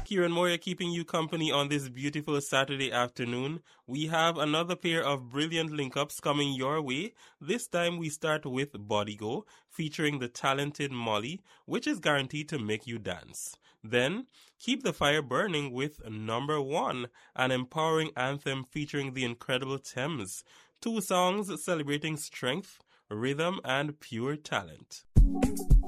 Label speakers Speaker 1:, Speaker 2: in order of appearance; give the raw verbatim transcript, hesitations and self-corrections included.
Speaker 1: Kieran Moyer keeping you company on this beautiful Saturday afternoon. We have another pair of brilliant link-ups coming your way. This time we start with Body Go, featuring the talented Molly, which is guaranteed to make you dance. Then, Keep the Fire Burning with Number One, an empowering anthem featuring the incredible Thames. Two songs celebrating strength, rhythm, and pure talent.